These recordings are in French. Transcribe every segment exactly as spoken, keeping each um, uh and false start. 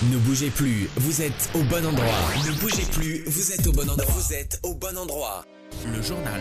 Ne bougez plus, vous êtes au bon endroit. Ne bougez plus, vous êtes au bon endroit. Vous êtes au bon endroit. Le journal.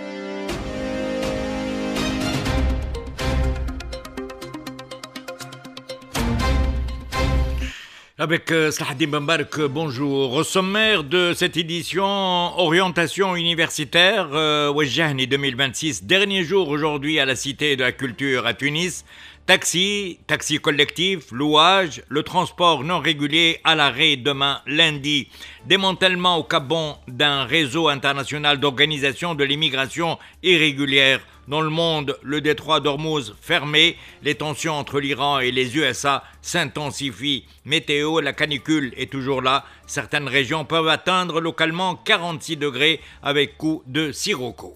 Avec euh, Slahaddin Bambark, bonjour. Au sommaire de cette édition, orientation universitaire, euh, Wajjahni deux mille vingt-six, dernier jour aujourd'hui à la Cité de la Culture à Tunis. Taxi, taxi collectif, louage, le transport non régulier à l'arrêt demain lundi. Démantèlement au Gabon d'un réseau international d'organisation de l'immigration irrégulière. Dans le monde, le détroit d'Ormuz fermé, les tensions entre l'Iran et les U S A s'intensifient. Météo, la canicule est toujours là. Certaines régions peuvent atteindre localement quarante-six degrés avec coup de sirocco.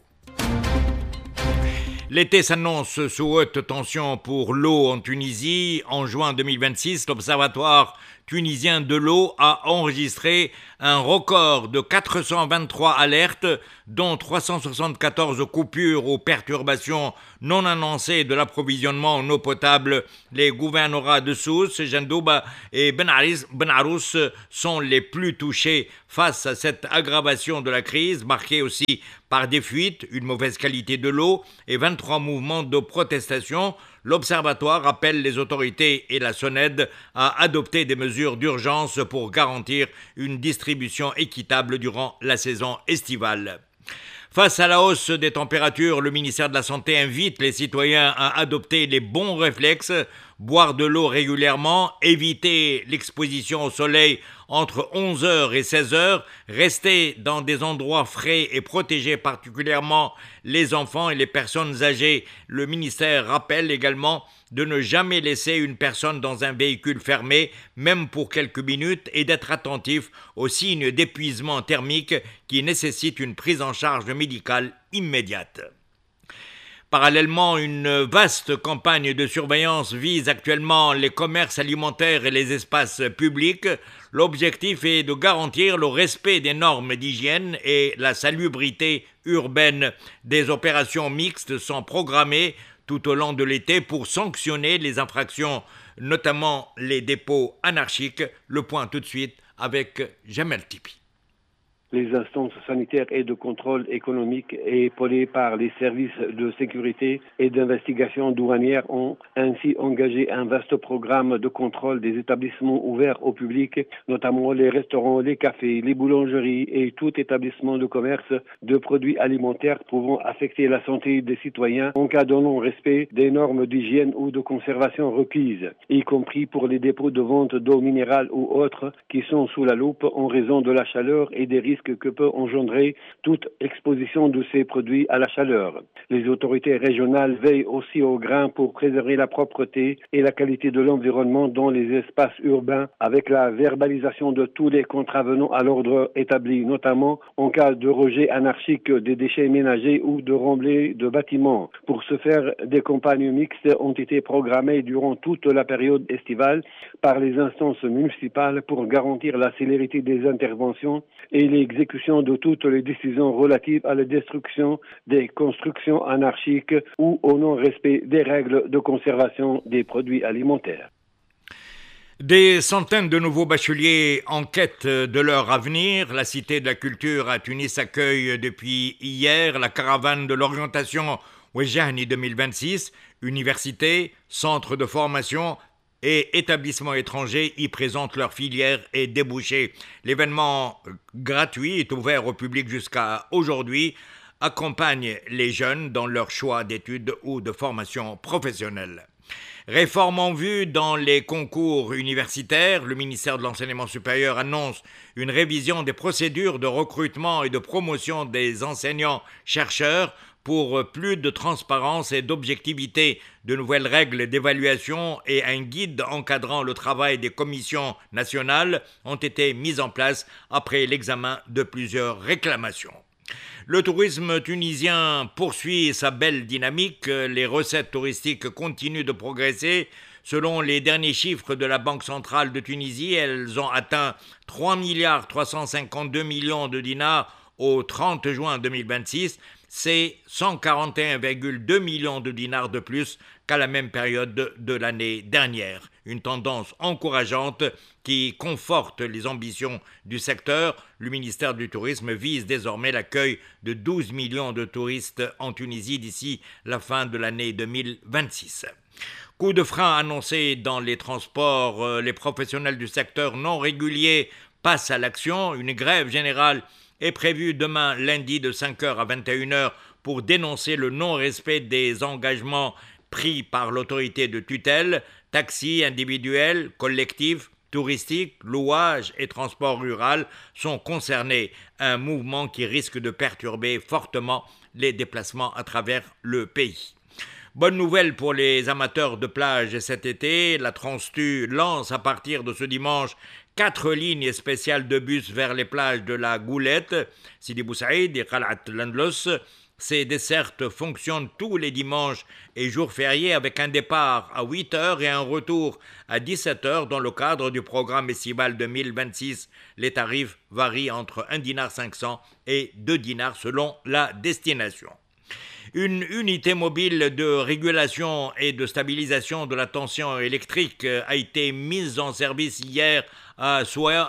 L'été s'annonce sous haute tension pour l'eau en Tunisie. En juin deux mille vingt-six, l'Observatoire tunisien de l'eau a enregistré un record de quatre cent vingt-trois alertes, dont trois cent soixante-quatorze coupures ou perturbations non annoncées de l'approvisionnement en eau potable. Les gouvernorats de Sousse, Jandouba et Ben Arous sont les plus touchés face à cette aggravation de la crise, marquée aussi par des fuites, une mauvaise qualité de l'eau et vingt-trois mouvements de protestation. L'Observatoire appelle les autorités et la SONED à adopter des mesures d'urgence pour garantir une distribution équitable durant la saison estivale. Face à la hausse des températures, le ministère de la Santé invite les citoyens à adopter les bons réflexes, boire de l'eau régulièrement, éviter l'exposition au soleil entre onze heures et seize heures, rester dans des endroits frais et protéger particulièrement les enfants et les personnes âgées. Le ministère rappelle également de ne jamais laisser une personne dans un véhicule fermé, même pour quelques minutes, et d'être attentif aux signes d'épuisement thermique qui nécessitent une prise en charge médicale immédiate. Parallèlement, une vaste campagne de surveillance vise actuellement les commerces alimentaires et les espaces publics. L'objectif est de garantir le respect des normes d'hygiène et la salubrité urbaine. Des opérations mixtes sont programmées tout au long de l'été pour sanctionner les infractions, notamment les dépôts anarchiques. Le point tout de suite avec Jamel Tipi. Les instances sanitaires et de contrôle économique épaulées par les services de sécurité et d'investigation douanière ont ainsi engagé un vaste programme de contrôle des établissements ouverts au public, notamment les restaurants, les cafés, les boulangeries et tout établissement de commerce de produits alimentaires pouvant affecter la santé des citoyens en cas de non-respect des normes d'hygiène ou de conservation requises, y compris pour les dépôts de vente d'eau minérale ou autres qui sont sous la loupe en raison de la chaleur et des risques que peut engendrer toute exposition de ces produits à la chaleur. Les autorités régionales veillent aussi au grain pour préserver la propreté et la qualité de l'environnement dans les espaces urbains avec la verbalisation de tous les contravenants à l'ordre établi, notamment en cas de rejet anarchique des déchets ménagers ou de remblai de bâtiments. Pour ce faire, des campagnes mixtes ont été programmées durant toute la période estivale par les instances municipales pour garantir la célérité des interventions et les exécution de toutes les décisions relatives à la destruction des constructions anarchiques ou au non-respect des règles de conservation des produits alimentaires. Des centaines de nouveaux bacheliers en quête de leur avenir. La Cité de la Culture à Tunis accueille depuis hier la caravane de l'orientation Wajjahni deux mille vingt-six. Universités, centres de formation et établissements étrangers y présentent leurs filières et débouchés. L'événement gratuit est ouvert au public jusqu'à aujourd'hui, accompagne les jeunes dans leur choix d'études ou de formation professionnelle. Réforme en vue dans les concours universitaires, le ministère de l'Enseignement supérieur annonce une révision des procédures de recrutement et de promotion des enseignants-chercheurs pour plus de transparence et d'objectivité. De nouvelles règles d'évaluation et un guide encadrant le travail des commissions nationales ont été mises en place après l'examen de plusieurs réclamations. Le tourisme tunisien poursuit sa belle dynamique. Les recettes touristiques continuent de progresser. Selon les derniers chiffres de la Banque centrale de Tunisie, elles ont atteint trois milliards trois cent cinquante-deux millions de dinars au trente juin deux mille vingt-six. C'est cent quarante et un virgule deux millions de dinars de plus qu'à la même période de l'année dernière. une tendance encourageante qui conforte les ambitions du secteur. Le ministère du Tourisme vise désormais l'accueil de douze millions de touristes en Tunisie d'ici la fin de l'année deux mille vingt-six. Coup de frein annoncé dans les transports, les professionnels du secteur non régulier passent à l'action. Une grève générale est prévue demain lundi de cinq heures à vingt et une heures pour dénoncer le non-respect des engagements pris par l'autorité de tutelle. Taxis individuels, collectifs, touristiques, louages et transport rural sont concernés. Un mouvement qui risque de perturber fortement les déplacements à travers le pays. Bonne nouvelle pour les amateurs de plage cet été, la Transtu lance à partir de ce dimanche quatre lignes spéciales de bus vers les plages de la Goulette, Sidi Bou Saïd et Khalat Landlos. Ces dessertes fonctionnent tous les dimanches et jours fériés avec un départ à huit heures et un retour à dix-sept heures dans le cadre du programme estival deux mille vingt-six. Les tarifs varient entre un dinar cinq cents et deux dinars selon la destination. Une unité mobile de régulation et de stabilisation de la tension électrique a été mise en service hier à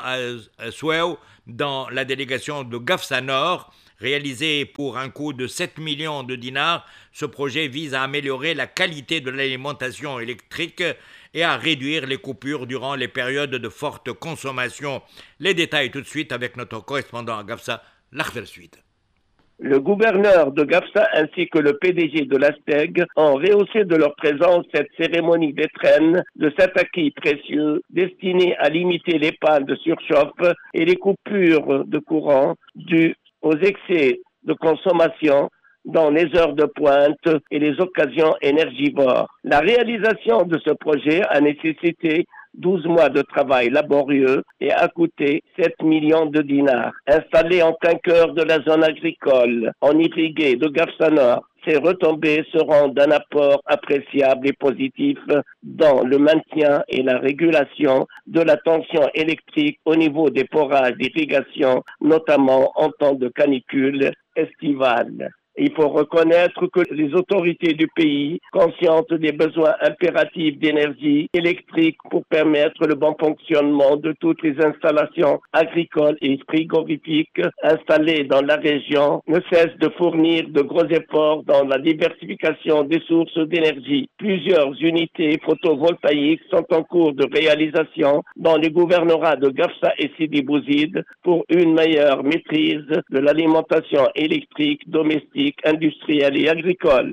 Souaou, dans la délégation de Gafsa Nord. Réalisé pour un coût de sept millions de dinars, ce projet vise à améliorer la qualité de l'alimentation électrique et à réduire les coupures durant les périodes de forte consommation. Les détails tout de suite avec notre correspondant à Gafsa, l'Akhtar Suite. Le gouverneur de Gafsa ainsi que le P D G de l'Asteg ont rehaussé de leur présence cette cérémonie d'étrenne de cet acquis précieux destiné à limiter les pannes de surchauffe et les coupures de courant dues aux excès de consommation dans les heures de pointe et les occasions énergivores. La réalisation de ce projet a nécessité douze mois de travail laborieux et a coûté sept millions de dinars. Installé en plein cœur de la zone agricole, en irrigué de Gafsa Nord, ces retombées seront d'un apport appréciable et positif dans le maintien et la régulation de la tension électrique au niveau des forages d'irrigation, notamment en temps de canicule estivale. Il faut reconnaître que les autorités du pays, conscientes des besoins impératifs d'énergie électrique pour permettre le bon fonctionnement de toutes les installations agricoles et frigorifiques installées dans la région, ne cessent de fournir de gros efforts dans la diversification des sources d'énergie. Plusieurs unités photovoltaïques sont en cours de réalisation dans les gouvernorats de Gafsa et Sidi Bouzid pour une meilleure maîtrise de l'alimentation électrique domestique, industrielle et agricole.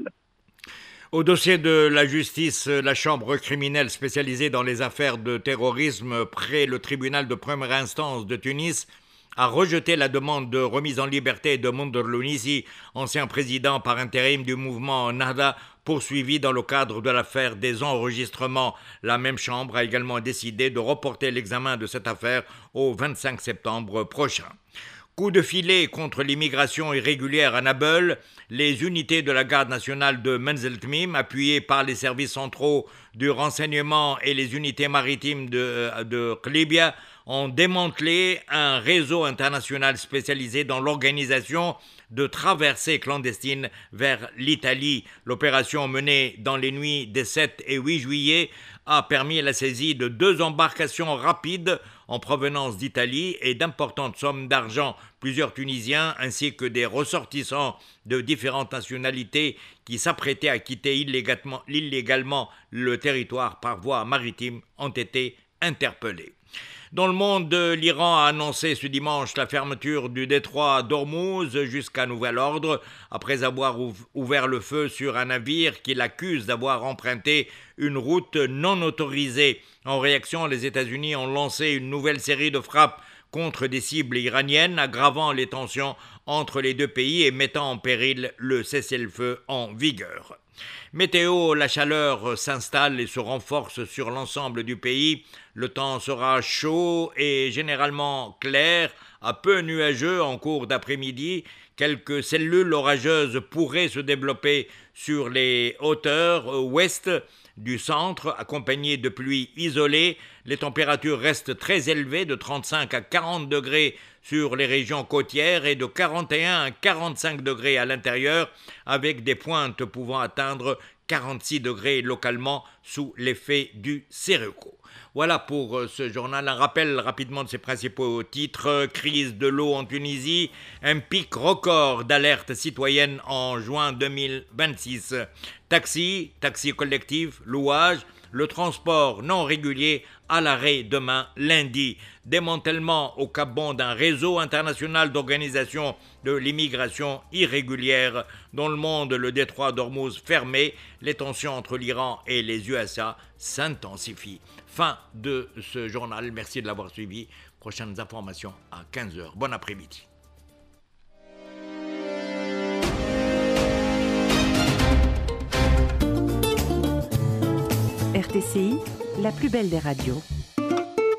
Au dossier de la justice, la chambre criminelle spécialisée dans les affaires de terrorisme près le tribunal de première instance de Tunis a rejeté la demande de remise en liberté de Mounder Lounissi, ancien président par intérim du mouvement Nahda, poursuivi dans le cadre de l'affaire des enregistrements. La même chambre a également décidé de reporter l'examen de cette affaire au vingt-cinq septembre prochain. Coup de filet contre l'immigration irrégulière à Nabeul, les unités de la garde nationale de Menzeltmim, appuyées par les services centraux du renseignement et les unités maritimes de, de Qlibia, ont démantelé un réseau international spécialisé dans l'organisation de traversées clandestines vers l'Italie. L'opération menée dans les nuits des sept et huit juillet a permis la saisie de deux embarcations rapides en provenance d'Italie et d'importantes sommes d'argent. Plusieurs Tunisiens ainsi que des ressortissants de différentes nationalités qui s'apprêtaient à quitter illégalement, illégalement le territoire par voie maritime ont été interpellés. Dans le monde, l'Iran a annoncé ce dimanche la fermeture du détroit d'Ormuz jusqu'à nouvel ordre, après avoir ouvert le feu sur un navire qu'il accuse d'avoir emprunté une route non autorisée. En réaction, les États-Unis ont lancé une nouvelle série de frappes contre des cibles iraniennes, aggravant les tensions entre les deux pays et mettant en péril le cessez-le-feu en vigueur. Météo, la chaleur s'installe et se renforce sur l'ensemble du pays. Le temps sera chaud et généralement clair, à peu nuageux en cours d'après-midi. Quelques cellules orageuses pourraient se développer sur les hauteurs ouest du centre, accompagnées de pluies isolées. Les températures restent très élevées, de trente-cinq à quarante degrés sur les régions côtières et de quarante et un à quarante-cinq degrés à l'intérieur, avec des pointes pouvant atteindre quarante-six degrés localement sous l'effet du Sirocco. Voilà pour ce journal. Un rappel rapidement de ses principaux titres. Crise de l'eau en Tunisie, un pic record d'alerte citoyenne en juin deux mille vingt-six. Taxi, taxi collectif, louage, le transport non régulier à l'arrêt demain lundi. Démantèlement au Cap-Bon d'un réseau international d'organisation de l'immigration irrégulière. Dans le monde, le détroit d'Ormuz fermé, les tensions entre l'Iran et les U S A s'intensifient. Fin de ce journal, merci de l'avoir suivi. Prochaines informations à quinze heures. Bon après-midi. R T C I, la plus belle des radios.